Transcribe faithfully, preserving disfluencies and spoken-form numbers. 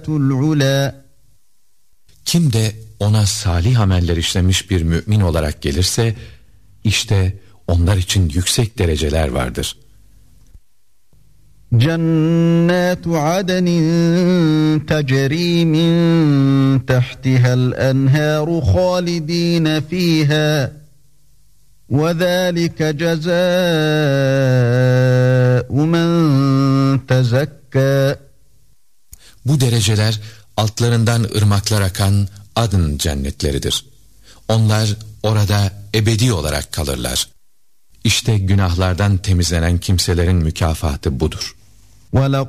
الْعُلَى. Kim de ona salih ameller işlemiş bir mümin olarak gelirse, işte onlar için yüksek dereceler vardır. جَنَّاتُ عَدْنٍ تَجْرِي مِنْ تَحْتِهَا الْأَنْهَارُ خَالِدِينَ فِيهَا وَذَٰلِكَ جَزَاءُ مَنْ تَزَكَّى. Bu dereceler altlarından ırmaklar akan Adn cennetleridir. Onlar orada ebedi olarak kalırlar. İşte günahlardan temizlenen kimselerin mükafatı budur.